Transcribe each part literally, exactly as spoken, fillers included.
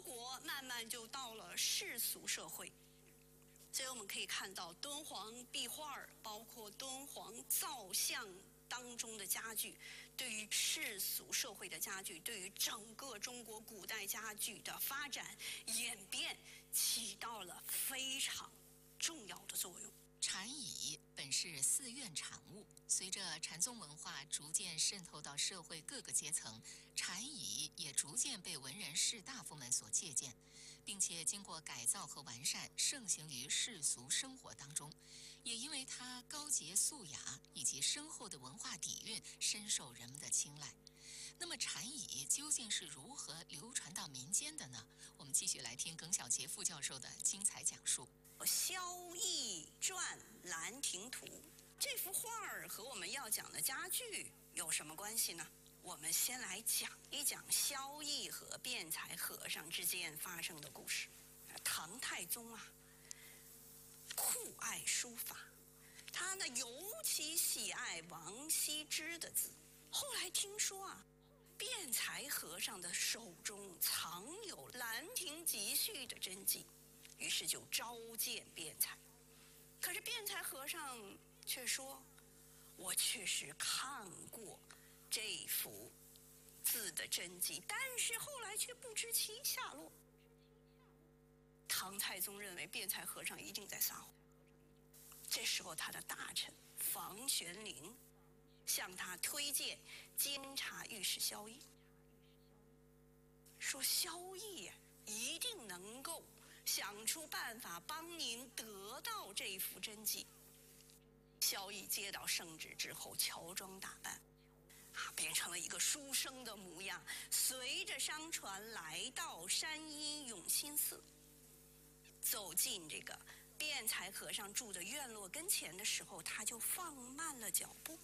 国慢慢就到了世俗社会。所以我们可以看到敦煌壁画，包括敦煌造像当中的家具，对于世俗社会的家具，对于整个中国古代家具的发展演变，起到了非常重要的作用。 禅椅本是寺院产物，随着禅宗文化逐渐渗透到社会各个阶层，禅椅也逐渐被文人士大夫们所借鉴，并且经过改造和完善，盛行于世俗生活当中。也因为它高洁素雅以及深厚的文化底蕴，深受人们的青睐。那么禅椅究竟是如何流传到民间的呢？我们继续来听耿晓杰副教授的精彩讲述。 萧绎传《兰亭图》这幅画儿和我们要讲的家具有什么关系呢？我们先来讲一讲萧绎和辩才和尚之间发生的故事。唐太宗啊，酷爱书法，他呢尤其喜爱王羲之的字。后来听说啊，辩才和尚的手中藏有《兰亭集序》的真迹，于是就召见辩才。可是辩才和尚却说：“我确实看过这幅字的真迹，但是后来却不知其下落。”唐太宗认为辩才和尚一定在撒谎。这时候他的大臣房玄龄向他推荐监察御史萧绎，说萧绎一定能够想出办法帮您得到这幅真迹。萧绎接到圣旨之后，乔装打扮啊，变成了一个书生的模样，随着商船来到山阴永新寺，走进这个辩才和尚住的院落跟前的时候，他就放慢了脚步。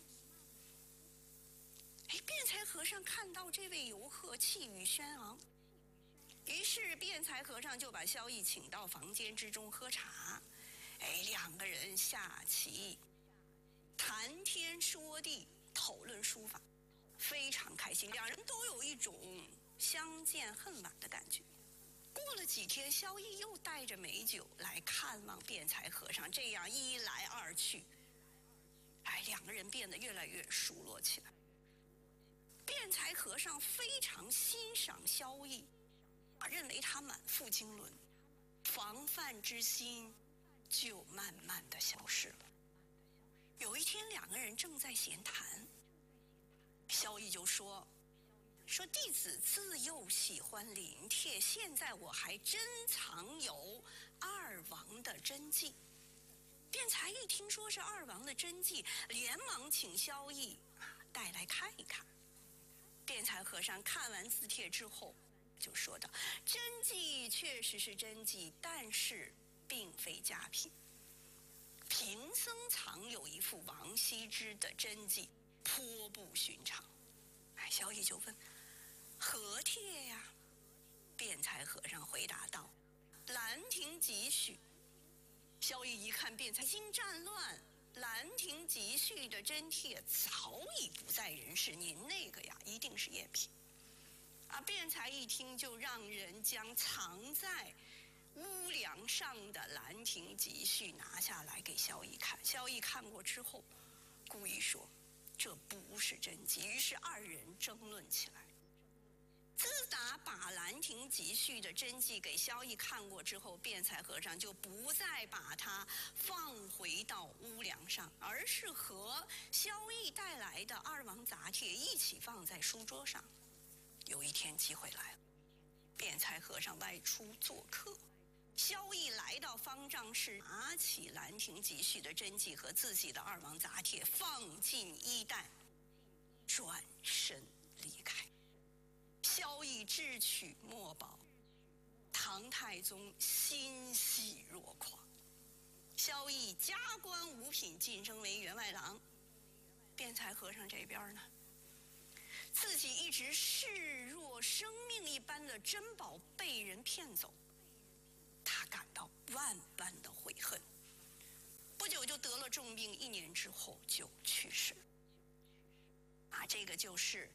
哎，辩才和尚看到这位游客气宇轩昂，于是辩才和尚就把萧绎请到房间之中喝茶。哎，两个人下棋，谈天说地，讨论书法，非常开心，两人都有一种相见恨晚的感觉。过了几天，萧绎又带着美酒来看望辩才和尚，这样一来二去，哎，两个人变得越来越熟络起来。辩才和尚非常欣赏萧绎，认为他满腹经纶，防范之心就慢慢的消失了。有一天，两个人正在闲谈，萧绎就说说弟子自幼喜欢临帖，现在我还珍藏有二王的真迹。辩才一听说是二王的真迹，连忙请萧绎带来看一看。辩才和尚看完字帖之后就说道：“真迹确实是真迹，但是并非佳品。贫僧藏有一幅王羲之的真迹，颇不寻常。”哎，萧绎就问：“何帖呀？”辩才和尚回答道：“兰亭集序。”萧绎一看辩才已经战乱，兰亭集序的真帖早已不在人世，您那个呀一定是赝品。啊，辩才一听就让人将藏在屋梁上的兰亭集序拿下来给萧绎看。萧绎看过之后故意说这不是真迹，于是二人争论起来。自打把兰亭集序的真迹给萧绎看过之后，辩才和尚就不再把它放回到屋梁上，而是和萧绎带来的二王杂帖一起放在书桌上。有一天机会来了，辩才和尚外出做客，萧绎来到方丈室，拿起兰亭集序的真迹和自己的二王杂帖放进衣袋，转身离开。萧绎智取墨宝，唐太宗欣喜若狂。萧绎加官五品，晋升为员外郎。辩才和尚这边呢，自己一直视若生命一般的珍宝被人骗走，他感到万般的悔恨。不久就得了重病，一年之后就去世。啊，这个就是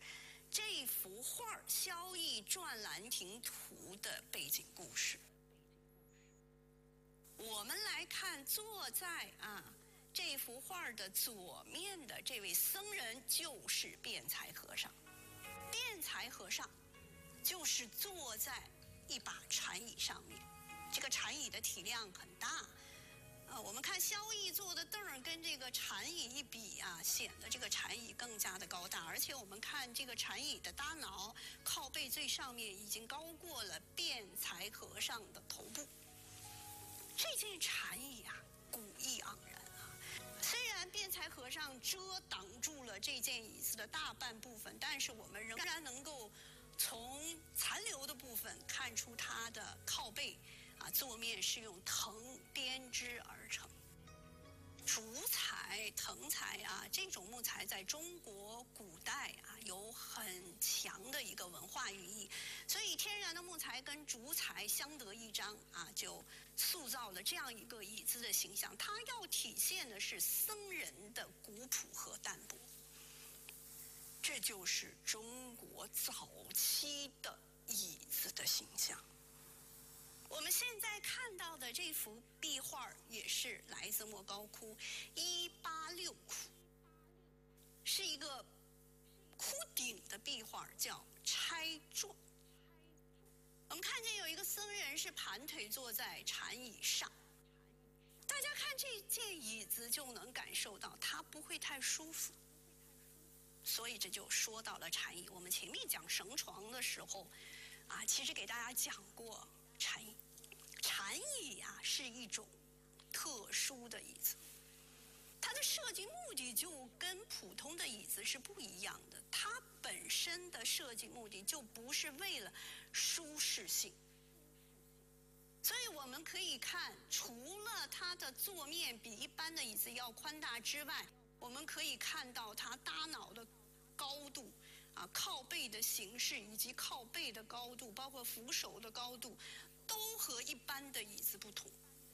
这幅画《萧绎转兰亭图》的背景故事。我们来看坐在啊这幅画的左面的这位僧人就是辩才和尚。辩才和尚就是坐在一把禅椅上面，这个禅椅的体量很大。呃，我们看萧绎坐的凳儿跟这个禅椅一比啊，显得这个禅椅更加的高大。而且我们看这个禅椅的大脑靠背最上面已经高过了辩才和尚的头部。这件禅椅啊，古意盎然啊。虽然辩才和尚遮挡住了这件椅子的大半部分，但是我们仍然能够从残留的部分看出它的靠背啊，座面是用藤编织而成。竹材、藤材啊，这种木材在中国古代啊有很强的一个文化寓意，所以天然的木材跟竹材相得益彰啊，就塑造了这样一个椅子的形象。它要体现的是僧人的古朴和淡泊，这就是中国早期的椅子的形象。我们现在看到的这幅壁画也是来自莫高窟一八六窟，是一个窟顶的壁画，叫钗状。我们看见有一个僧人是盘腿坐在禅椅上，大家看这件椅子就能感受到它不会太舒服，所以这就说到了禅椅。我们前面讲绳床的时候啊，其实给大家讲过禅椅。禅椅啊是一种特殊的椅子，它的设计目的就跟普通的椅子是不一样的。它本身的设计目的就不是为了舒适性，所以我们可以看，除了它的座面比一般的椅子要宽大之外，我们可以看到它大脑的高度啊，靠背的形式以及靠背的高度，包括扶手的高度，都和一般的椅子不同。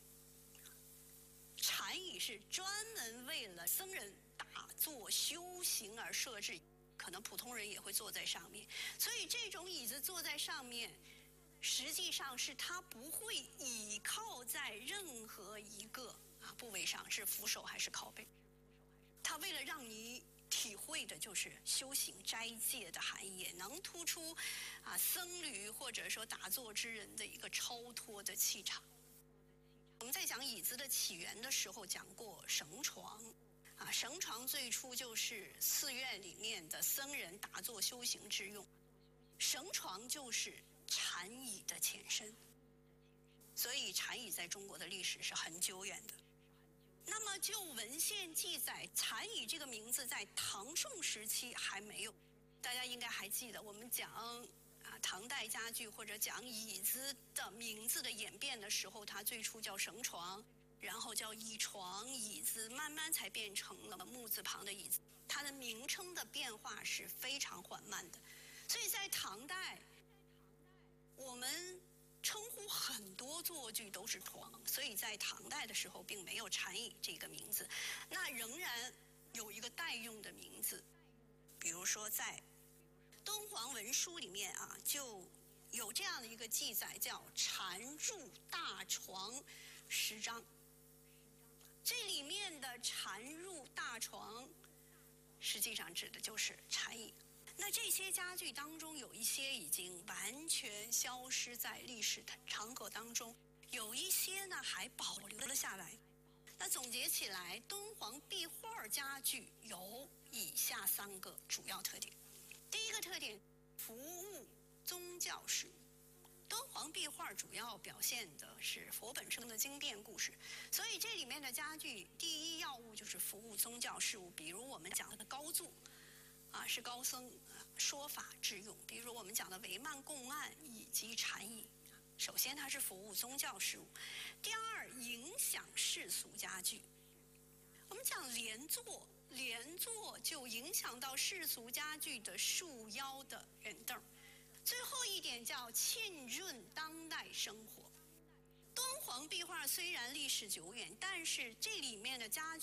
禅椅是专门为了僧人打坐修行而设置，可能普通人也会坐在上面，所以这种椅子坐在上面，实际上是它不会倚靠在任何一个啊部位上，是扶手还是靠背。它为了让你体会的就是修行斋戒的含义，也能突出啊僧侣或者说打坐之人的一个超脱的气场。我们在讲椅子的起源的时候讲过绳床，啊，绳床最初就是寺院里面的僧人打坐修行之用，绳床就是禅椅的前身，所以禅椅在中国的历史是很久远的。那么就文献记载，禅椅这个名字在唐宋时期还没有。大家应该还记得，我们讲啊唐代家具或者讲椅子的名字的演变的时候，它最初叫绳床，然后叫椅床、椅子，慢慢才变成了木字旁的椅子。它的名称的变化是非常缓慢的，所以在唐代，我们称呼很多坐具都是床，所以在唐代的时候并没有禅椅这个名字，那仍然有一个代用的名字，比如说在敦煌文书里面啊，就有这样的一个记载，叫禅入大床十章。这里面的禅入大床，实际上指的就是禅椅。那这些家具当中，有一些已经完全消失在历史长河当中，有一些呢还保留了下来。那总结起来，敦煌壁画家具有以下三个主要特点。第一个特点，服务宗教事务。敦煌壁画主要表现的是佛本生的经典故事，所以这里面的家具第一要务就是服务宗教事务。比如我们讲的高座啊，是高僧说法之用，比如我们讲的帷幔供案以及禅椅，首先它是服务宗教事务。第二，影响世俗家具。我们讲连坐，连坐就影响到世俗家具的束腰的人凳。最后一点叫浸润当代生活。敦煌壁画虽然历史久远，但是这里面的家具